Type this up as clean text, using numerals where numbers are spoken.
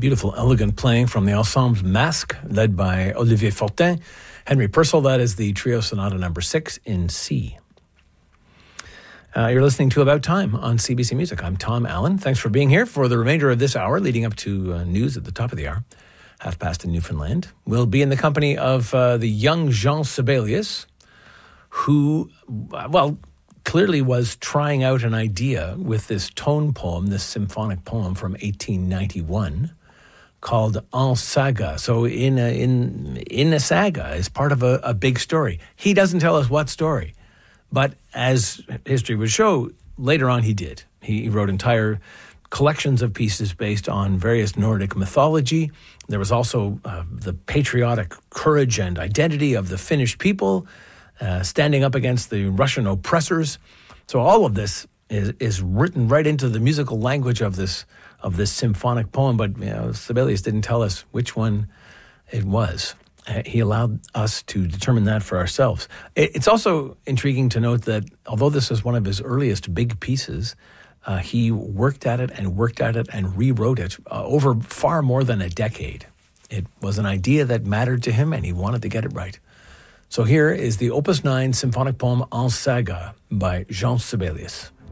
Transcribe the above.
beautiful, elegant playing from the Ensemble Masque, led by Olivier Fortin. Henry Purcell, that is the Trio Sonata number 6 in C. You're listening to About Time on CBC Music. I'm Tom Allen. Thanks for being here for the remainder of this hour, leading up to news at the top of the hour, 1:30 in Newfoundland. We'll be in the company of the young Jean Sibelius, who, clearly was trying out an idea with this tone poem, this symphonic poem from 1891 called En Saga. So in a saga, is part of a big story. He doesn't tell us what story, but as history would show, later on he did. He wrote entire collections of pieces based on various Nordic mythology. There was also the patriotic courage and identity of the Finnish people, standing up against the Russian oppressors. So all of this is written right into the musical language of this symphonic poem. But Sibelius didn't tell us which one it was. He allowed us to determine that for ourselves. It's also intriguing to note that although this is one of his earliest big pieces, he worked at it and rewrote it over far more than a decade. It was an idea that mattered to him, and he wanted to get it right. So here is the Opus 9 symphonic poem En Saga by Jean Sibelius.